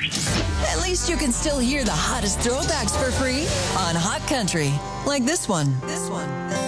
At least you can still hear the hottest throwbacks for free on Hot Country. Like this one. This one.